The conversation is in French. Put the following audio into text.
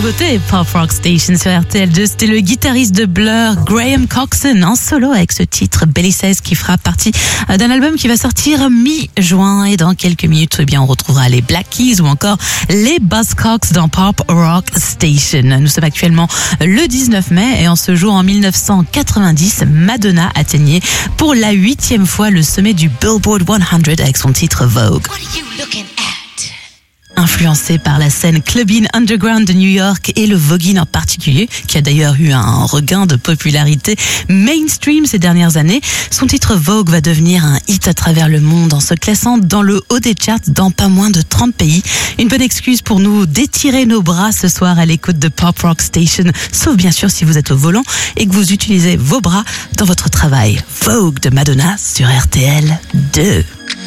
nouveauté Pop Rock Station sur RTL2. C'était le guitariste de Blur, Graham Coxon, en solo avec ce titre Belly Says qui fera partie d'un album qui va sortir mi-juin. Et dans quelques minutes, eh bien, on retrouvera les Black Keys ou encore les Buzzcocks dans Pop Rock Station. Nous sommes actuellement le 19 mai et en ce jour en 1990, Madonna atteignait pour la 8e fois le sommet du Billboard 100 avec son titre Vogue. Influencé par la scène clubbing underground de New York et le voguing en particulier, qui a d'ailleurs eu un regain de popularité mainstream ces dernières années, son titre Vogue va devenir un hit à travers le monde en se classant dans le haut des charts dans pas moins de 30 pays. Une bonne excuse pour nous d'étirer nos bras ce soir à l'écoute de Pop Rock Station, sauf bien sûr si vous êtes au volant et que vous utilisez vos bras dans votre travail. Vogue de Madonna sur RTL 2.